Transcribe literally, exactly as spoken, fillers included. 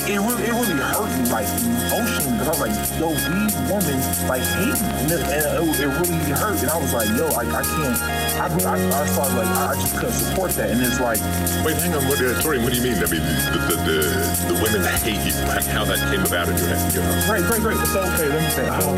it really, it really hurt me, like, emotionally, because I was like, yo, these women, like, hate me, and it, and it, it really hurt, and I was like, yo, I, I can't, I, I, I started, like, I just couldn't support that, and it's like... Wait, hang on, what, uh, Tori, what do you mean? I mean, the, the, the, the women that hate you, how that came about in your head, you know? Great, great, great, so, okay, let me say, um,